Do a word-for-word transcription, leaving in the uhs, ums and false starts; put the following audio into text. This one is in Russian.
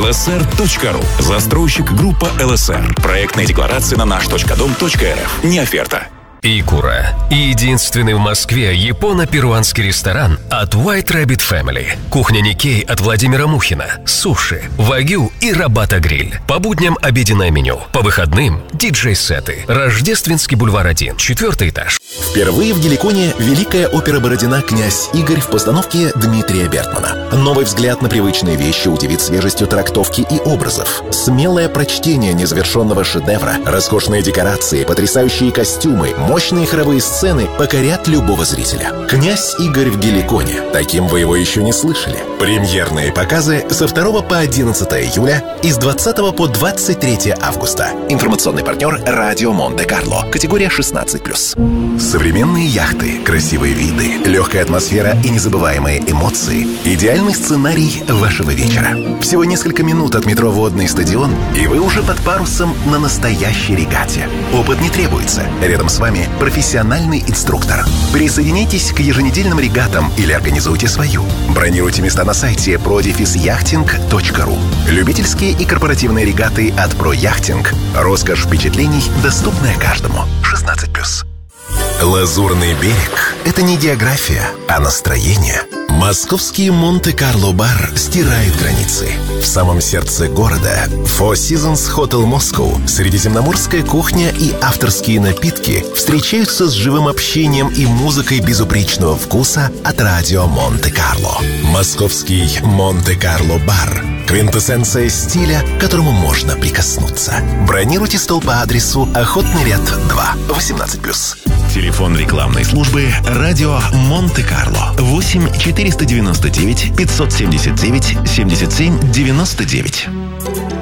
эл эс эр точка ру. Застройщик группа эл эс эр. Проектная декларация на наш точка дом точка эр эф. Не оферта. Икура. Единственный в Москве японо-перуанский ресторан от White Rabbit Family. Кухня Никей от Владимира Мухина. Суши, вагю и рабата гриль. По будням обеденное меню. По выходным диджей-сеты. Рождественский бульвар один, четвертый этаж. Впервые в Геликоне великая опера Бородина «Князь Игорь» в постановке Дмитрия Бертмана. Новый взгляд на привычные вещи удивит свежестью трактовки и образов. Смелое прочтение незавершенного шедевра, роскошные декорации, потрясающие костюмы, мощные хоровые сцены покорят любого зрителя. «Князь Игорь» в Геликоне. Таким вы его еще не слышали. Премьерные показы со второго по одиннадцатое июля и с двадцатого по двадцать третье августа. Информационный партнер «Радио Монте-Карло». Категория шестнадцать плюс. Современные яхты, красивые виды, легкая атмосфера и незабываемые эмоции – идеальный сценарий вашего вечера. Всего несколько минут от метро «Водный стадион», и вы уже под парусом на настоящей регате. Опыт не требуется. Рядом с вами профессиональный инструктор. Присоединяйтесь к еженедельным регатам или организуйте свою. Бронируйте места на сайте продефис яхтинг точка ру. Любительские и корпоративные регаты от ProYachting. Роскошь впечатлений, доступная каждому. шестнадцать плюс. Лазурный берег – это не география, а настроение. Московский Монте-Карло-бар стирает границы. В самом сердце города Four Seasons Hotel Moscow средиземноморская кухня и авторские напитки встречаются с живым общением и музыкой безупречного вкуса от радио Монте-Карло. Московский Монте-Карло-бар – квинтэссенция стиля, к которому можно прикоснуться. Бронируйте стол по адресу Охотный ряд два, восемнадцать плюс. Телефон рекламной службы «Радио Монте-Карло» восемь четыреста девяносто девять пятьсот семьдесят девять семьдесят семь девяносто девять.